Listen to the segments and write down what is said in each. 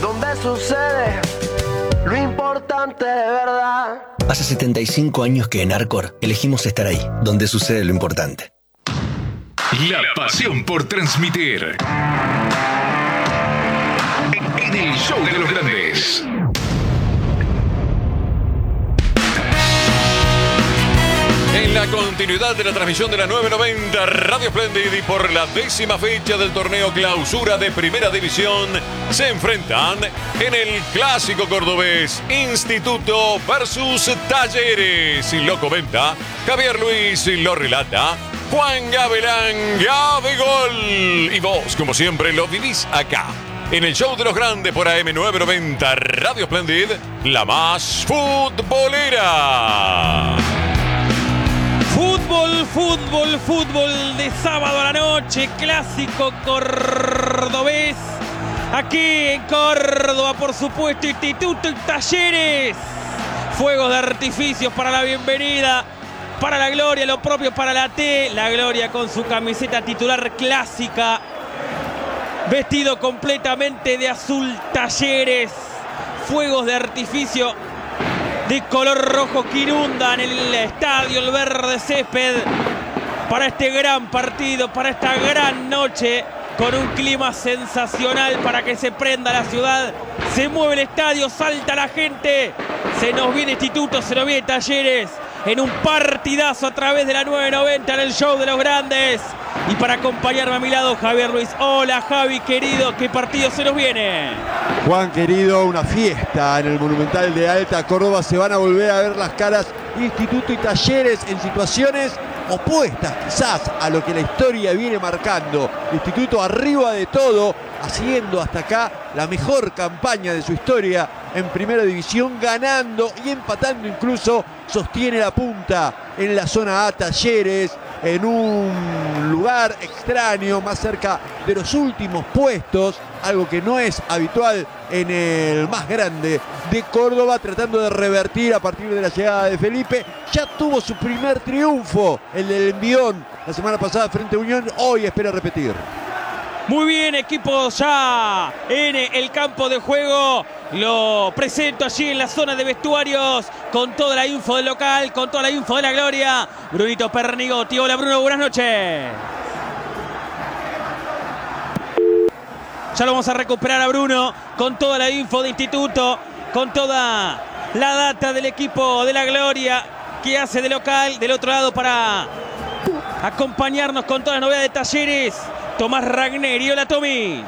donde sucede lo importante de verdad. Hace 75 años que en Arcor elegimos estar ahí, donde sucede lo importante. La pasión por transmitir. En el show de los grandes. En la continuidad de la transmisión de la 990 Radio Splendid y por la 10ª fecha del torneo clausura de Primera División, se enfrentan en el clásico cordobés Instituto versus Talleres. Y lo comenta Javier Luis y lo relata Juan Gavilán Gabigol. Y vos, como siempre, lo vivís acá, en el show de los grandes por AM990 Radio Splendid, la más futbolera. Fútbol de sábado a la noche, clásico cordobés. Aquí en Córdoba, por supuesto, Instituto y Talleres. Fuegos de artificios para la bienvenida, para la Gloria, lo propio para la T. La Gloria con su camiseta titular clásica, vestido completamente de azul Talleres. Fuegos de artificio de color rojo que inundan el estadio, el verde césped, para este gran partido, para esta gran noche, con un clima sensacional para que se prenda la ciudad. Se mueve el estadio, salta la gente, se nos viene Instituto, se nos viene Talleres, en un partidazo a través de la 990 en el show de los grandes. Y para acompañarme a mi lado, Javier Luis. Hola, Javi, querido, ¿qué partido se nos viene? Juan, querido, una fiesta en el Monumental de Alta Córdoba. Se van a volver a ver las caras Instituto y Talleres en situaciones opuestas quizás a lo que la historia viene marcando. Instituto arriba de todo, haciendo hasta acá la mejor campaña de su historia en Primera División, ganando y empatando incluso, sostiene la punta en la zona A. Talleres en un lugar extraño, más cerca de los últimos puestos, algo que no es habitual en el más grande de Córdoba, tratando de revertir a partir de la llegada de Felipe. Ya tuvo su primer triunfo, el del Envión, la semana pasada frente a Unión, hoy espera repetir. Muy bien, equipo ya en el campo de juego. Lo presento allí en la zona de vestuarios con toda la info del local, con toda la info de la Gloria. Brunito Pernigotti. Hola, Bruno, buenas noches. Ya lo vamos a recuperar a Bruno con toda la info de Instituto, con toda la data del equipo de la Gloria que hace de local. Del otro lado, para acompañarnos con todas las novedades de Talleres, Tomás Ragneri. Hola, Tommy.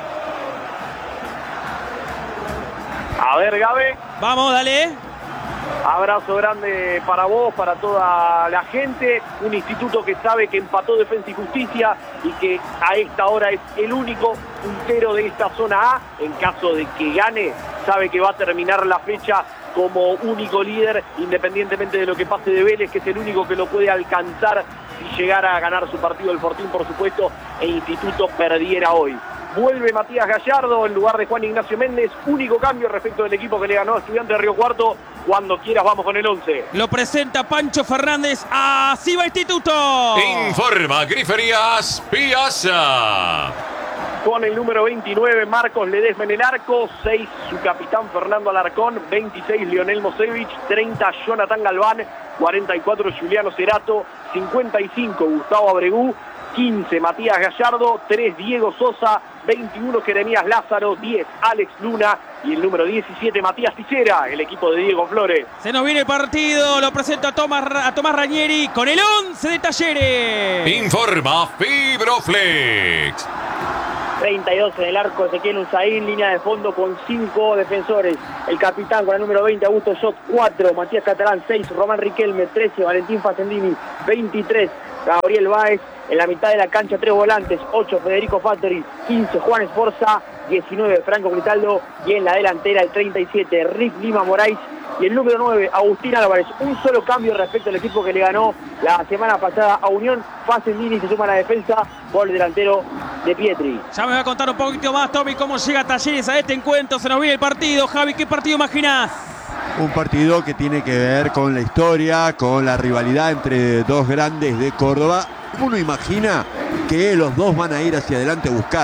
A ver, Gabe. Vamos, dale. Abrazo grande para vos, para toda la gente. Un Instituto que sabe que empató Defensa y Justicia y que a esta hora es el único puntero de esta zona A. En caso de que gane, sabe que va a terminar la fecha como único líder, independientemente de lo que pase de Vélez, que es el único que lo puede alcanzar si llegara a ganar su partido el Fortín, por supuesto, e Instituto perdiera hoy. Vuelve Matías Gallardo en lugar de Juan Ignacio Méndez. Único cambio respecto del equipo que le ganó a Estudiantes de Río Cuarto. Cuando quieras vamos con el 11. Lo presenta Pancho Fernández. Así va Instituto. Informa Griferías Piazza. Con el número 29, Marcos Ledesma en el arco. 6, su capitán Fernando Alarcón. 26, Lionel Mosevich. 30, Jonathan Galván. 44, Juliano Cerato. 55, Gustavo Abregú. 15, Matías Gallardo. 3, Diego Sosa. 21, Jeremías Lázaro. 10, Alex Luna. Y el número 17, Matías Tijera, el equipo de Diego Flores. Se nos viene el partido, lo presento a Tomás Ragneri con el 11 de Talleres. Informa Fibroflex. 32 en el arco, Ezequiel Unzaín, línea de fondo con 5 defensores. El capitán con el número 20, Augusto Schott, 4, Matías Catalán, 6, Román Riquelme, 13, Valentín Facendini, 23, Gabriel Báez. En la mitad de la cancha, 3 volantes, 8, Federico Fattori, 15, Juan Esforza, 19, Franco Gritaldo, y en la delantera el 37, Rick Lima Moraes, y el número 9, Agustín Álvarez. Un solo cambio respecto al equipo que le ganó la semana pasada a Unión. Facendini se suma a la defensa por el delantero de Pietri. Ya me va a contar un poquito más, Tommy, cómo llega Talleres a este encuentro. Se nos viene el partido. Javi, ¿qué partido imaginás? Un partido que tiene que ver con la historia, con la rivalidad entre dos grandes de Córdoba. Uno imagina que los dos van a ir hacia adelante a buscar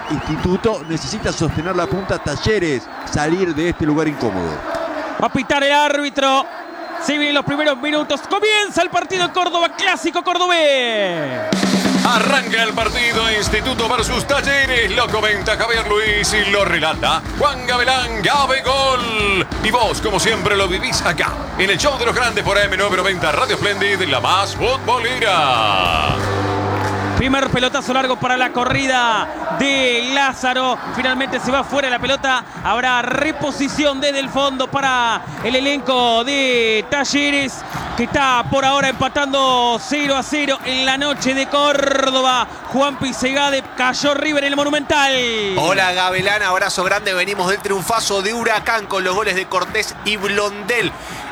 Instituto, necesita sostener la punta Talleres, salir de este lugar incómodo. Va a pitar el árbitro. Se vienen los primeros minutos. Comienza el partido en Córdoba, clásico cordobés. Arranca el partido Instituto versus Talleres. Lo comenta Javier Luis y lo relata Juan Gavilán. Gabe Gol. Y vos, como siempre, lo vivís acá, en el show de los grandes por AM990 Radio Splendid, la más futbolera. Primer pelotazo largo para la corrida de Lázaro. Finalmente se va fuera la pelota. Habrá reposición desde el fondo para el elenco de Talleres, que está por ahora empatando 0-0 en la noche de Córdoba. Juan Pisegade, cayó River en el Monumental. Hola Gavilán, abrazo grande. Venimos del triunfazo de Huracán con los goles de Cortés y Blondel.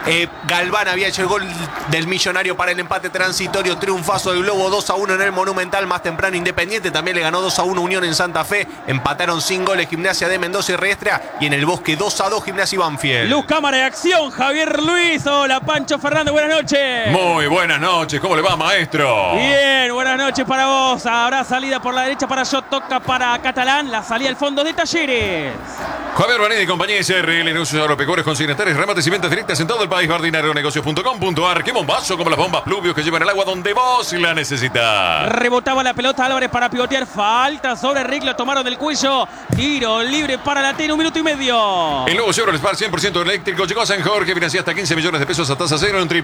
Galván había hecho el gol del Millonario para el empate transitorio. Triunfazo del Globo 2-1 en el Monumental. Más temprano Independiente también le ganó 2-1 Unión en Santa Fe. Empataron sin goles Gimnasia de Mendoza y Riestra. Y en el Bosque 2-2 Gimnasia y Banfield. Luz, cámara de acción, Javier Luis. Hola, Pancho Fernández, buenas noches. Muy buenas noches, ¿cómo le va, maestro? Bien, buenas noches para vos. Habrá salida por la derecha para Jot, toca para Catalán. La salida al fondo de Talleres. Javier Banedi y compañía SRL, negocios agropecuarios, consignatarios, remates y ventas directas en todo el país. Bardinarionegocios.com.ar. ¡Qué bombazo como las bombas Pluvios que llevan el agua donde vos la necesitas! Rebotaba la pelota Álvarez para pivotear. Falta sobre Rick, lo tomaron del cuello. Tiro libre para la T en 1 minuto y medio. El nuevo Chevrolet Spark 100% eléctrico llegó a San Jorge. Financia hasta 15 millones de pesos a tasa cero en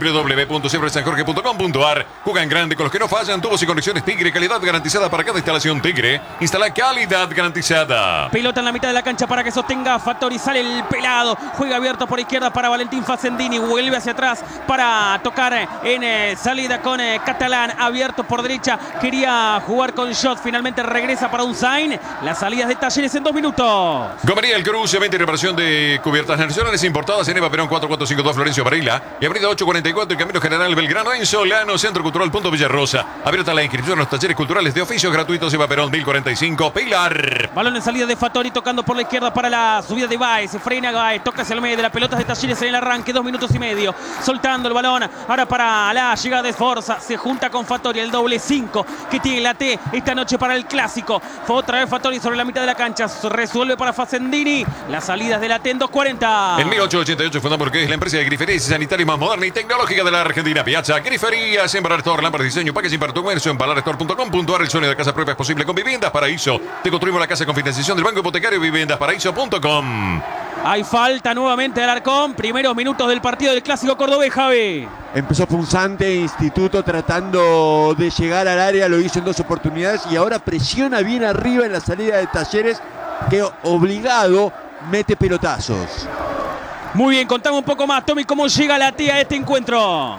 www.chevroletsanjorge.com.ar. Juega en grande con los que no fallan. Tubos y conexiones Tigre. Calidad garantizada para cada instalación Tigre. Instala calidad garantizada. Pelota en la mitad de la cancha para que sostenga Fattori. Sale el pelado. Juega abierto por izquierda para Valentín Facendini. Vuelve hacia atrás para tocar en salida con Catalán. Abierto por derecha. Quería jugar con Shot. Finalmente regresa para un sign. Las salidas de Talleres en 2 minutos. Gomería El Cruce, venta y reparación de cubiertas nacionales importadas en Eva Perón 4452 Florencio Varela y avenida 844 en Camino General Belgrano en Solano, Centro Cultural Punto Villarrosa. Abierta la inscripción a los talleres culturales de oficios gratuitos Eva Perón 1045 Pilar. Balón en salida de Fattori tocando por la izquierda para la subida de Baez. Se frena Baez, toca hacia el medio de las pelotas de Talleres en el arranque. 2 minutos y medio. Soltando el balón. Ahora para la llegada de Sforza. Se junta con Fattori. El doble 5 que tiene la T esta noche para el clásico. Fue otra vez Fattori sobre la mitad de la cancha. Resuelve para Facendini. Las salidas de la T en 2.40. En 1888 fundamos porque es la empresa de griferías y sanitarios más moderna y tecnológica de la Argentina. Piazza Griferías, en Balar Store, lámparas, diseño, packaging para tu comercio en balarstore.com.ar. El sueño de casa propia es posible con Viviendas Paraíso. Te construimos la casa con financiación del Banco Hipotecario Viviendasparaíso.com. Hay falta nuevamente de Alarcón. Primeros minutos del partido del clásico cordobés, Javi. Empezó punzante, Instituto tratando de llegar al área, lo hizo en 2 oportunidades y ahora presiona bien arriba en la salida de Talleres, que obligado mete pelotazos. Muy bien, contame un poco más, Tommy, cómo llega la T a este encuentro.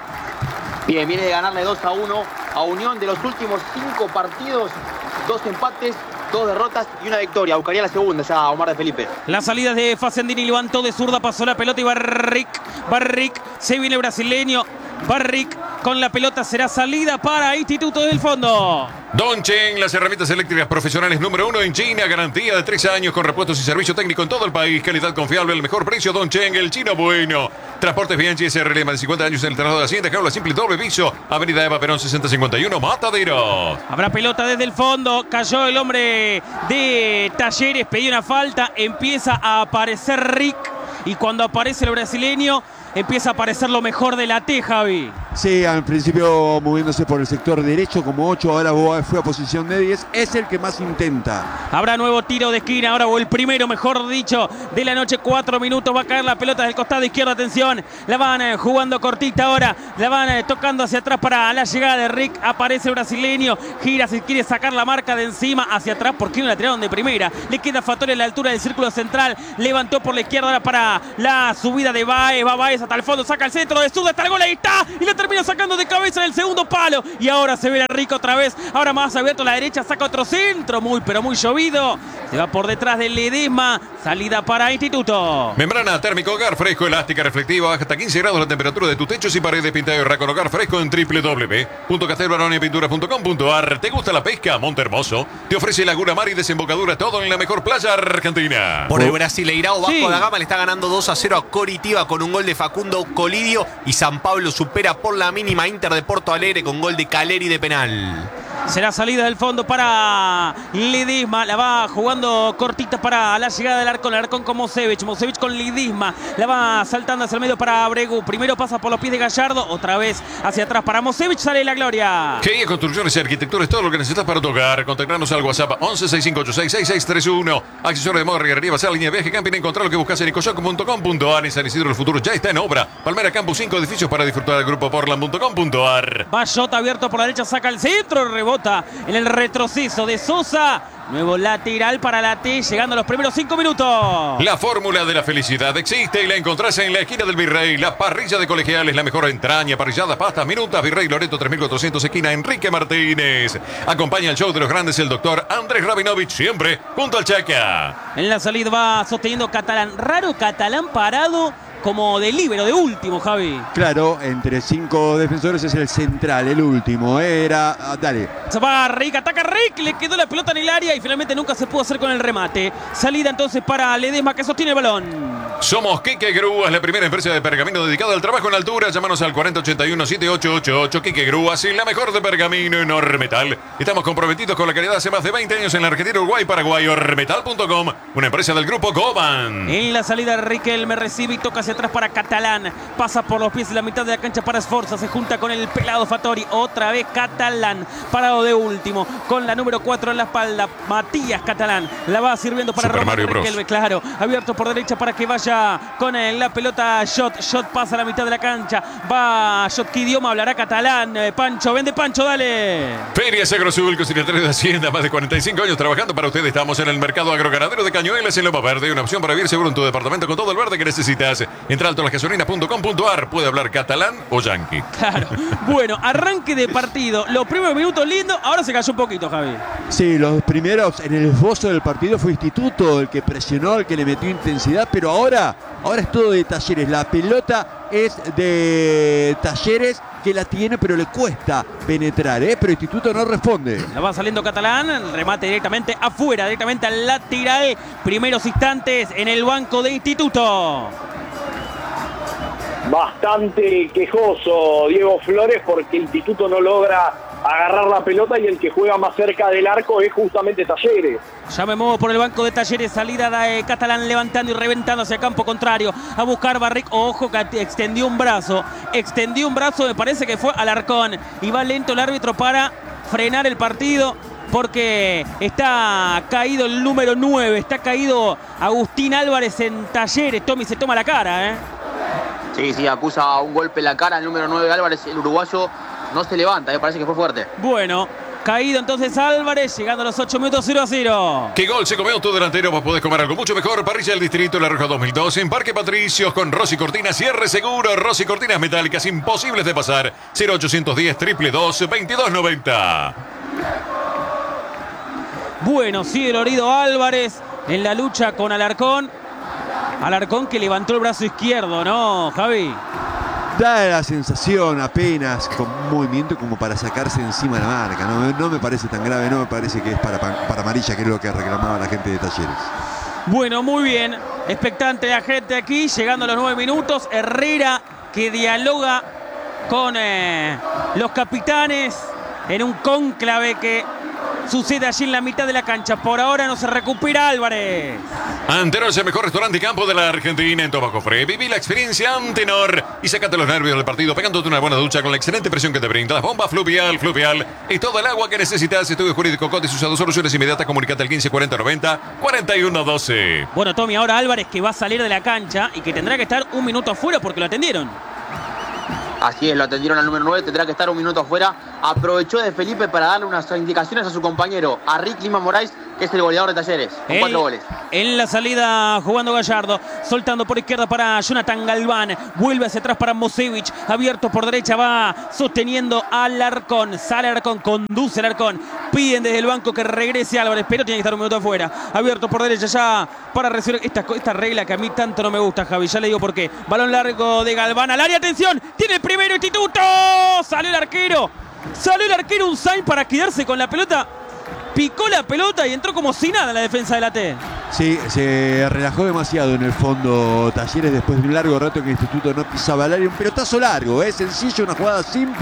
Bien, viene de ganarle 2-1 a Unión. De los últimos 5 partidos, 2 empates, 2 derrotas y 1 victoria. Buscaría la segunda ya Omar de Felipe. Las salidas de Facendini, levantó de zurda, pasó la pelota y Barrick, se viene el brasileño. Barrick con la pelota, será salida para Instituto del Fondo. Dongchen, las herramientas eléctricas profesionales número 1 en China. Garantía de 3 años con repuestos y servicio técnico en todo el país. Calidad confiable, el mejor precio. Dongchen, el chino bueno. Transportes Bianchi SRL, más de 50 años en el traslado de Hacienda. Jaula Simple, doble piso. Avenida Eva Perón 6051, Matadero. Habrá pelota desde el fondo. Cayó el hombre de Talleres, pedía una falta. Empieza a aparecer Rick. Y cuando aparece el brasileño, empieza a aparecer lo mejor de la T, Javi. Sí, al principio moviéndose por el sector derecho como 8, ahora fue a posición de 10, es el que más intenta. Habrá nuevo tiro de esquina ahora, o el primero, mejor dicho, de la noche. 4 minutos, va a caer la pelota del costado izquierdo, atención, la van jugando cortita ahora, la van tocando hacia atrás para la llegada de Rick. Aparece el brasileño, gira, si quiere sacar la marca de encima hacia atrás, porque no la tiraron de primera. Le queda Fattori a la altura del círculo central, levantó por la izquierda ahora para la subida de Baez, va Baez hasta el fondo, saca el centro de zurda, está el gol, ahí está, y la termina sacando de cabeza en el segundo palo. Y ahora se ve a Rico otra vez, ahora más abierto a la derecha, saca otro centro, muy llovido. Se va por detrás del Ledesma, salida para Instituto. Membrana térmico Hogar Fresco, elástica, reflectiva, hasta 15 grados la temperatura de tus techos y paredes pintadas de Racon Hogar Fresco en www.castelbaronepinturas.com.ar. ¿Te gusta la pesca? Montehermoso te ofrece Laguna Mar y desembocadura, todo en la mejor playa argentina. Por el Brasileirao, Vasco Sí. da Gama le está ganando 2-0 a Coritiba con un gol de Facundo Colidio, y San Pablo supera por la mínima Inter de Porto Alegre con gol de Caleri de penal. Será salida del fondo para Ledesma. La va jugando cortita para la llegada del Alarcón. Alarcón con Mosevich. Mosevich con Ledesma. La va saltando hacia el medio para Abregu. Primero pasa por los pies de Gallardo. Otra vez hacia atrás para Mosevich. Sale la gloria. GIA Construcciones y Arquitectura es todo lo que necesitas para tocar. Contactarnos al WhatsApp 1165866631. Accesorios de moda, reguería, basar, línea de viaje, camping. Encontrar lo que buscas en ecoshop.com.ar. En San Isidro el futuro ya está en obra. Palmera Campus, 5 edificios para disfrutar del grupo portland.com.ar. Bayota abierto por la derecha, saca el centro, rebota en el retroceso de Sosa. Nuevo lateral para la T, llegando a los primeros 5 minutos. La fórmula de la felicidad existe y la encontrás en la esquina del Virrey. La parrilla de Colegiales, la mejor entraña, parrilladas, pastas, minutas. Virrey Loreto 3400, esquina Enrique Martínez. Acompaña el show de los grandes el doctor Andrés Rabinovich, siempre junto al Chaca. En la salida va sosteniendo Catalán. Raro Catalán parado como de líbero, de último, Javi. Claro, entre 5 defensores es el central, el último. Dale. Se va Rick, ataca Rick, le quedó la pelota en el área y finalmente nunca se pudo hacer con el remate. Salida entonces para Ledesma, que sostiene el balón. Somos Quique Grúas, la primera empresa de pergamino dedicada al trabajo en altura. Llámanos al 4081-7888. Quique Grúas y la mejor de pergamino en Ormetal. Estamos comprometidos con la calidad hace más de 20 años en la Argentina, Uruguay, Paraguay. Ormetal.com, una empresa del grupo Goban. En la salida Riquelme recibe y toca hacia atrás para Catalán. Pasa por los pies en la mitad de la cancha para Sforza. Se junta con el pelado Fattori. Otra vez Catalán, parado de último, con la número 4 en la espalda. Matías Catalán la va sirviendo para Super Mario Bros. Riquelme, claro. Abierto por derecha para que vaya con la pelota Shot. Shot pasa a la mitad de la cancha. Va Shot, ¿qué idioma hablará Catalán? Pancho, vende Pancho, dale. Ferias Agrosul, Cocinatario de Hacienda, más de 45 años trabajando para ustedes. Estamos en el mercado agroganadero de Cañuelas en Loma Verde. Una opción para vivir seguro en tu departamento con todo el verde que necesitas. Entra a altolasgasolinas.com.ar. Puede hablar catalán o yanqui. Claro. Bueno, arranque de partido. Los primeros minutos lindos. Ahora se cayó un poquito, Javi. Sí, los primeros en el esbozo del partido fue Instituto el que presionó, el que le metió intensidad, pero ahora es todo de Talleres. La pelota es de Talleres, que la tiene, pero le cuesta penetrar, pero Instituto no responde. La va saliendo Catalán, remate directamente afuera, directamente al lateral. Primeros instantes en el banco de Instituto. Bastante quejoso Diego Flores porque Instituto no logra agarrar la pelota y el que juega más cerca del arco es justamente Talleres. Ya me muevo por el banco de Talleres, salida de Catalán levantando y reventando hacia el campo contrario a buscar Barric. Ojo que extendió un brazo, me parece que fue Alarcón y va lento el árbitro para frenar el partido porque está caído el número 9, está caído Agustín Álvarez en Talleres. Tommy se toma la cara, Sí, acusa un golpe en la cara el número 9 Álvarez, el uruguayo no se levanta, parece que fue fuerte. Bueno, caído entonces Álvarez, llegando a los 8 minutos 0-0. ¿Qué gol se comió tu delantero? Vos podés comer algo mucho mejor. Parrilla del Distrito La Roja 2002 en Parque Patricios con Rossi Cortinas. Cierre seguro. Rossi Cortinas metálicas imposibles de pasar. 0810 222 2290. Bueno, sigue el herido Álvarez en la lucha con Alarcón. Alarcón que levantó el brazo izquierdo, ¿no, Javi? Da la sensación apenas con movimiento como para sacarse encima la marca. No me parece tan grave, no me parece que es para amarilla, que es lo que reclamaba la gente de Talleres. Bueno, muy bien. Expectante la gente aquí, llegando a los 9 minutos. Herrera que dialoga con los capitanes en un cónclave que sucede allí en la mitad de la cancha. Por ahora no se recupera Álvarez. Antenor es el mejor restaurante y campo de la Argentina en Tomacofre. Viví la experiencia Antenor y sacate los nervios del partido pegándote una buena ducha con la excelente presión que te brinda. Las bombas Fluvial y todo el agua que necesitas. Estudio Jurídico Cotis usado soluciones inmediatas. Comunicate al 154090-4112. Bueno, Tommy, ahora Álvarez que va a salir de la cancha y que tendrá que estar un minuto afuera porque lo atendieron. Así es, lo atendieron al número 9, tendrá que estar un minuto afuera. Aprovechó de Felipe para darle unas indicaciones a su compañero, a Rick Lima Moraes, que es el goleador de Talleres, con 4 goles. En la salida jugando Gallardo, soltando por izquierda para Jonathan Galván, vuelve hacia atrás para Mosevich, abierto por derecha, va sosteniendo a Alarcón, sale Alarcón, conduce Alarcón, piden desde el banco que regrese Álvarez, pero tiene que estar un minuto afuera, abierto por derecha ya para recibir esta regla que a mí tanto no me gusta, Javi, ya le digo por qué. Balón largo de Galván al área, atención, tiene el primero Instituto, salió el arquero, un sign para quedarse con la pelota. Picó la pelota y entró como si nada en la defensa de la T. Sí, se relajó demasiado en el fondo Talleres después de un largo rato que el Instituto no pisaba el área. Un pelotazo largo, sencillo, una jugada simple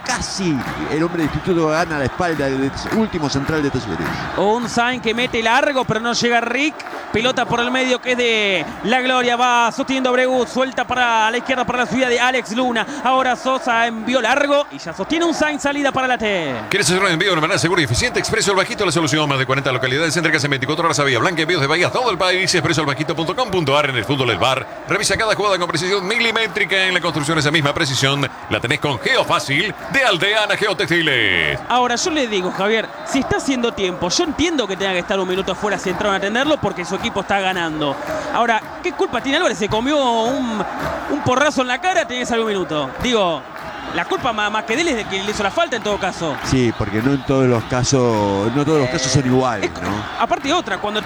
casi el hombre de Instituto gana la espalda del último central de Talleres. Un Sainz que mete largo, pero no llega Rick. Pelota por el medio que es de La Gloria. Va sosteniendo Bregu. Suelta para la izquierda para la subida de Alex Luna. Ahora Sosa envió largo y ya sostiene un Sainz. Salida para la T. ¿Quieres hacer un envío de una manera segura y eficiente? Expreso El Bajito, la solución. Más de 40 localidades céntricas en 24 horas a Bahía Blanca. Envíos de Bahía a todo el país. expresoelbajito.com.ar. En el fútbol del bar. Revisa cada jugada con precisión milimétrica. En la construcción esa misma precisión la tenés con Geofácil de Aldeana Geotextiles. Ahora yo le digo, Javier, si está haciendo tiempo, yo entiendo que tenga que estar un minuto afuera si entraron a atenderlo porque su equipo está ganando. Ahora, ¿qué culpa tiene Álvarez? Se comió un porrazo en la cara, tenía que salir un minuto. Digo, la culpa más que de él es de que le hizo la falta en todo caso. Sí, porque no todos los casos son iguales, ¿no? Aparte otra, cuando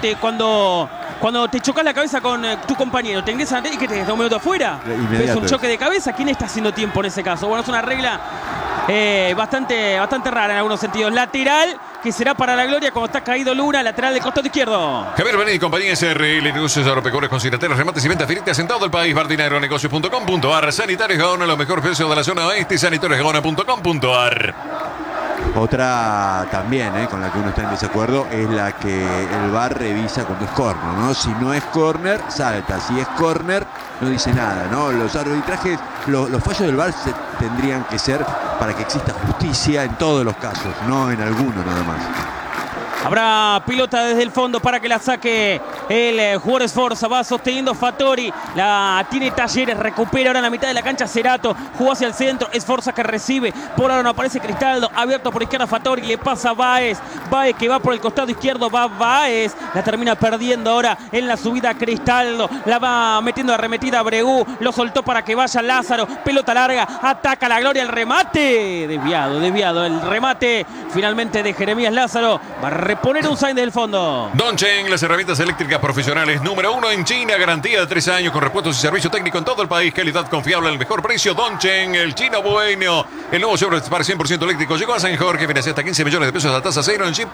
te chocas la cabeza con tu compañero, te ingresan y que te da un minuto afuera. Es un choque de cabeza. ¿Quién está haciendo tiempo en ese caso? Bueno, es una regla bastante rara en algunos sentidos. Lateral, que será para La Gloria cuando está caído Luna, lateral del costado izquierdo. Javier Benet y compañía SRL, negocios agropecuarios, consignateros, remates y ventas directas en todo el país. Martinagronegocios.com.ar. Sanitarios Gaona, los mejores precios de la zona oeste. Sanitoriosgaona.com.ar. Otra también, con la que uno está en desacuerdo, es la que el VAR revisa cuando es córner, ¿no? Si no es córner, salta. Si es córner, no dice nada, ¿no? Los arbitrajes, los fallos del VAR tendrían que ser para que exista justicia en todos los casos, no en alguno nada más. Habrá pilota desde el fondo para que la saque el jugador Esforza. Va sosteniendo Fattori. La tiene Talleres. Recupera ahora en la mitad de la cancha Cerato. Jugó hacia el centro. Esforza que recibe. Por ahora no aparece Cristaldo. Abierto por izquierda Fattori. Le pasa Báez. Báez que va por el costado izquierdo. Va Báez. La termina perdiendo ahora en la subida Cristaldo. La va metiendo arremetida a Bregu. Lo soltó para que vaya Lázaro. Pelota larga. Ataca La Gloria. El remate. Desviado. El remate finalmente de Jeremías Lázaro. Va a reponer un Sainz del fondo. Dongchen, las herramientas eléctricas profesionales número 1 en China. Garantía de 3 años con repuestos y servicio técnico en todo el país. Calidad confiable al mejor precio. Dongchen, el chino bueno. El nuevo Chevrolet Spark 100% eléctrico llegó a San Jorge. Financia hasta 15 millones de pesos a tasa cero en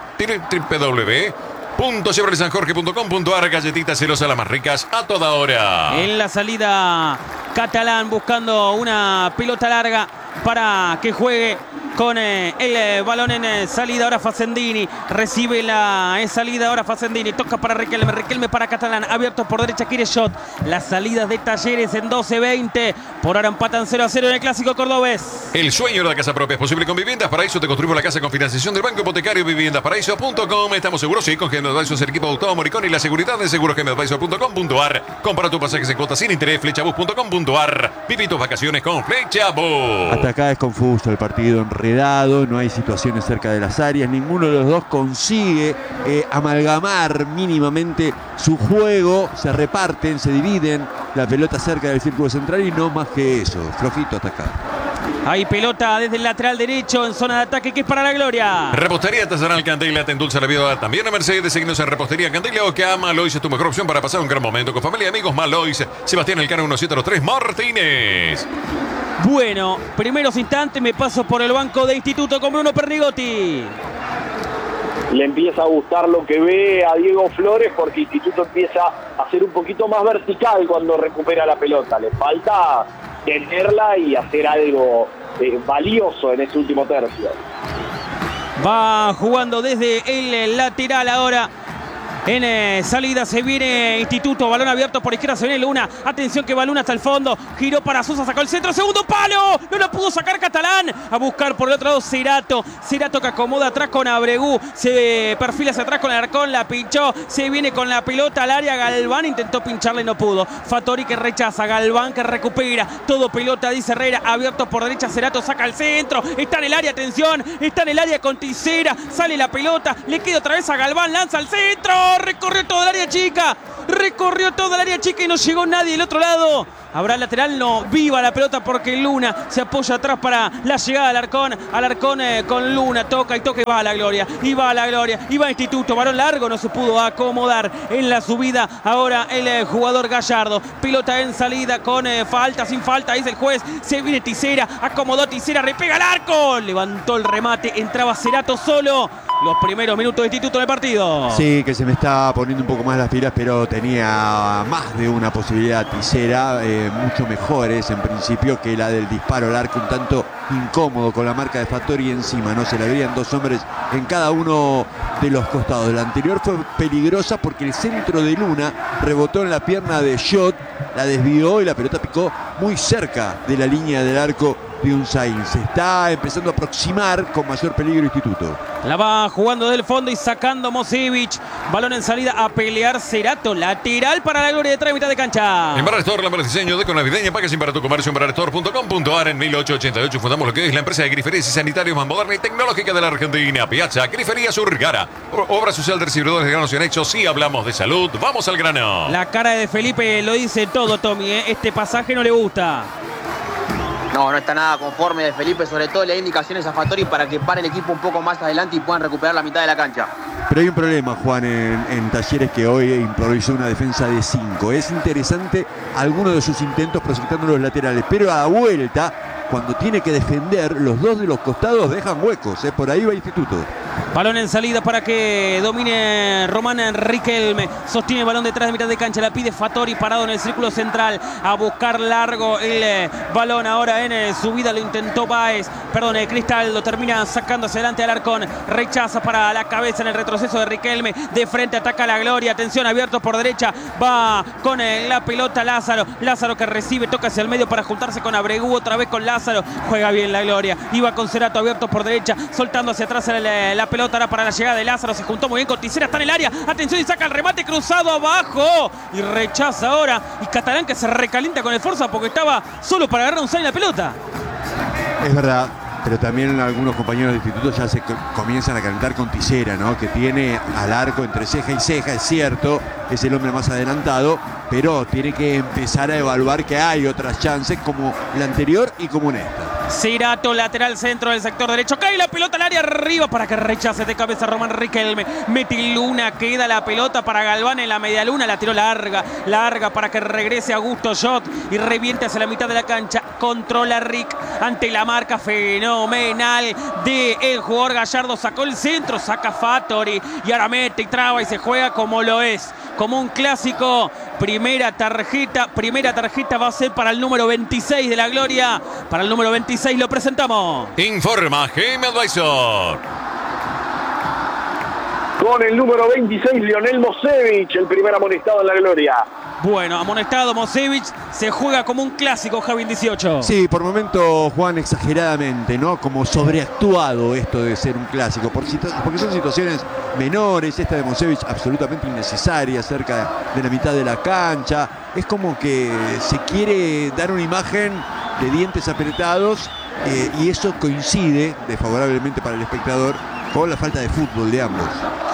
www.chevroletsanjorge.com.ar. Galletitas celosas, las más ricas a toda hora. En la salida, Catalán buscando una pelota larga para que juegue con el balón en salida. Ahora Facendini recibe la salida. Ahora Facendini toca para Riquelme. Riquelme para Catalán. Abierto por derecha. Quiere shot. Las salidas de Talleres en 12-20. Por ahora empatan 0-0 en el clásico cordobés. El sueño de la casa propia es posible con Viviendas Paraíso. Te construimos la casa con financiación del Banco Hipotecario. Viviendasparaíso.com. Estamos seguros, sí, con GM Advisors, el equipo de Gustavo Moricón y la seguridad de seguros GMAdvisor.com.ar. Compara tu pasajes en cuotas sin interés. Flechabus.com.ar. Viví tus vacaciones con Flechabus. Hasta acá es confuso el partido, enredado, no hay situaciones cerca de las áreas, ninguno de los dos consigue amalgamar mínimamente su juego, se reparten, se dividen la pelota cerca del círculo central y no más que eso, flojito hasta acá. Hay pelota desde el lateral derecho en zona de ataque que es para La Gloria. Repostería Artesanal Candela te endulza la vida también a Mercedes. Seguinos en Repostería Candela o que Malois es tu mejor opción para pasar un gran momento con familia y amigos. Malois, Sebastián Elcano 1703 Martínez. Bueno, primeros instantes me paso por el banco de Instituto con Bruno Pernigotti. Le empieza a gustar lo que ve a Diego Flores porque Instituto empieza a ser un poquito más vertical cuando recupera la pelota. Le falta tenerla y hacer algo valioso en ese último tercio. Va jugando desde el lateral ahora. En salida se viene Instituto, balón abierto por izquierda, se viene Luna, atención que va Luna hasta el fondo, giró para Sosa, sacó el centro, segundo palo, no lo pudo sacar Catalán, a buscar por el otro lado Cerato que acomoda atrás con Abregu, se perfila hacia atrás con Alarcón, la pinchó, se viene con la pelota al área, Galván intentó pincharle, no pudo, Fattori que rechaza, Galván que recupera, todo pelota dice Herrera, abierto por derecha, Cerato saca el centro, está en el área, atención, está en el área con Tisera, sale la pelota, le queda otra vez a Galván, lanza el centro, recorrió toda el área chica y no llegó nadie del otro lado. Habrá lateral, no, viva la pelota porque Luna se apoya atrás para la llegada de Alarcón con Luna, toca y va a La Gloria, y va Instituto, balón largo, no se pudo acomodar en la subida, ahora el jugador Gallardo, pelota en salida con falta, sin falta, dice el juez, se viene Tisera, acomodó Tisera, repega al arco, levantó el remate, entraba Cerato solo. Los primeros minutos de Instituto del partido. Sí, que se me está poniendo un poco más las pilas, pero tenía más de una posibilidad Tisera. mucho mejores en principio que la del disparo al arco, un tanto incómodo con la marca de Fattori encima, ¿no? Se le abrían 2 hombres en cada uno de los costados. La anterior fue peligrosa porque el centro de Luna rebotó en la pierna de Schott, la desvió y la pelota picó muy cerca de la línea del arco de Unzain. Se está empezando a aproximar con mayor peligro Instituto. La va jugando del fondo y sacando Mosevich. Balón en salida a pelear Cerato. Lateral para la gloria de mitad de cancha. Embarra Store, la diseño de navideña. Paga sin para tu comercio. Embarrastore.com.ar. En 1888 fundamos lo que es la empresa de griferías y sanitarios más moderna y tecnológica de la Argentina. Piazza Grifería Surgara. Obra social de recibidores de granos y anexos. Si hablamos de salud, vamos al grano. La cara de Felipe lo dice todo, Tommy. Este pasaje no le gusta. No está nada conforme de Felipe, sobre todo le da indicaciones a Fattori para que pare el equipo un poco más adelante y puedan recuperar la mitad de la cancha. Pero hay un problema, Juan, en Talleres, que hoy improvisó una defensa de 5. Es interesante algunos de sus intentos proyectando los laterales, pero a la vuelta, cuando tiene que defender, los 2 de los costados dejan huecos. Por ahí va Instituto. Balón en salida para que domine Román Riquelme. Sostiene el balón detrás de mitad de cancha. La pide Fattori parado en el círculo central. A buscar largo el balón. Ahora en subida lo intentó Cristaldo. Termina sacando hacia adelante al Alarcón. Rechaza para la cabeza en el retroceso de Riquelme. De frente ataca la gloria. Atención, abierto por derecha. Va con la pelota Lázaro. Lázaro que recibe. Toca hacia el medio para juntarse con Abregu. Otra vez con Lázaro. Juega bien la gloria. Iba con Cerato abierto por derecha. Soltando hacia atrás la pelota ahora para la llegada de Lázaro. Se juntó muy bien con Tisera. Está en el área. Atención y saca el remate cruzado abajo. Y rechaza ahora. Y Catalán que se recalienta con el Forza porque estaba solo para agarrar un sal en la pelota. Es verdad. Pero también algunos compañeros de Instituto ya se comienzan a calentar con Tisera, ¿no? Que tiene al arco entre ceja y ceja, es cierto, es el hombre más adelantado, pero tiene que empezar a evaluar que hay otras chances como la anterior y como en esta. Cerato, lateral centro del sector derecho. Cae la pelota al área arriba para que rechace de cabeza Román Riquelme. Mete Luna, queda la pelota para Galván en la media luna. La tiró larga para que regrese Augusto Schott y reviente hacia la mitad de la cancha. Controla Rick ante la marca fenomenal del jugador Gallardo. Sacó el centro, saca Fattori y ahora mete y traba y se juega como lo es. Como un clásico. Primera tarjeta va a ser para el número 26 de la gloria. Para el número 26 lo presentamos. Informa GM Advisor. Con el número 26, Lionel Mosevich, el primer amonestado en la gloria. Bueno, amonestado Mosevich, se juega como un clásico, Javi, 18. Sí, por momento, Juan, exageradamente, ¿no? Como sobreactuado esto de ser un clásico, porque son situaciones menores, esta de Mosevich absolutamente innecesaria, cerca de la mitad de la cancha. Es como que se quiere dar una imagen de dientes apretados y eso coincide desfavorablemente para el espectador con la falta de fútbol de ambos.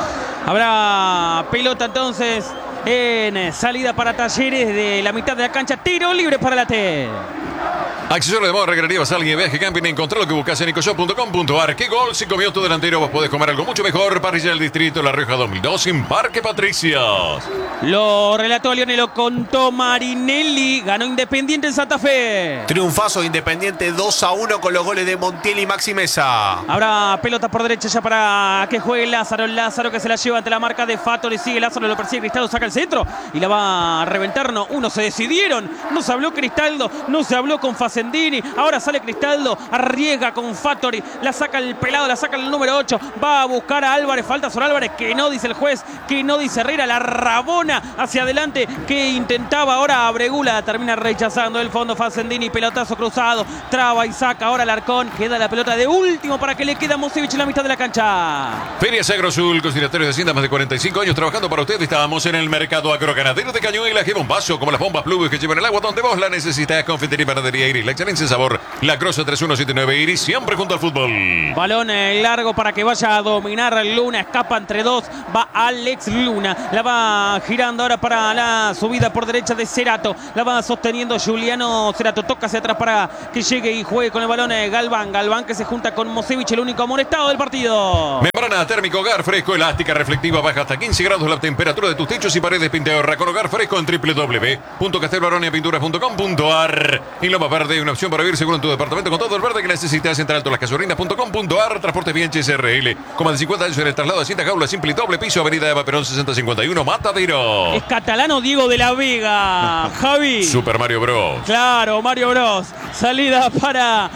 Habrá pelota entonces en salida para Talleres de la mitad de la cancha. Tiro libre para la T. Accesorio de moda, recreativa, sal y viaje camping. Encontrá lo que buscas en ecoshop.com.ar. ¿Qué gol se comió tu delantero? Vos podés comer algo mucho mejor. Parrilla del Distrito La Rioja 2002 en Parque Patricios. Lo relató Leone, lo contó Marinelli. Ganó Independiente en Santa Fe. Triunfazo de Independiente 2-1 con los goles de Montiel y Maxi Mesa. Habrá pelota por derecha ya para que juegue Lázaro. Lázaro que se la lleva ante la marca de Fattori. Sigue Lázaro, lo persigue Cristaldo, saca el centro y la va a reventar. No, uno se decidieron. No se habló Cristaldo, no se habló con Facendini. Ahora sale Cristaldo, arriesga con Fattori. La saca el pelado, la saca el número 8. Va a buscar a Álvarez. Falta sobre Álvarez, que no dice el juez, que no dice Herrera. La rabona hacia adelante que intentaba ahora Abregula. Termina rechazando el fondo Facendini. Pelotazo cruzado. Traba y saca ahora Alarcón. Queda la pelota de último para que le queda a Mosevich en la mitad de la cancha. Ferias Agrosul, conciliatorios de Hacienda, más de 45 años trabajando para usted. Estábamos en el mercado agroganadero de Cañuelas. Lleva un vaso como las bombas Plubis que llevan el agua donde vos la necesitas. Confitería y panadería Iris, la excelencia en sabor. La Crosa 3179 Iris, siempre junto al fútbol. Balón largo para que vaya a dominar Luna. Escapa entre dos. Va Alex Luna. La va girando ahora para la subida por derecha de Cerato. La va sosteniendo Juliano Cerato. Toca hacia atrás para que llegue y juegue con el balón Galván. Galván que se junta con Mosevich, el único amonestado del partido. Membrana térmico hogar fresco, elástica, reflectiva, baja hasta 15 grados la temperatura de tus techos y paredes. Pinteorra con hogar fresco en www.castelbaronia.pinturas.com.ar. En Loma Verde Verde, una opción para vivir seguro en tu departamento con todo el verde que necesitas. Entra a altolascasuarinas.com.ar. Transporte Bianchi SRL. Con más de 50 años en el traslado de cinta jaula simple y doble piso. Avenida Eva Perón 6051, Matadero. Es catalano Diego de la Vega. Javi. Super Mario Bros. Claro, Mario Bros. Salida para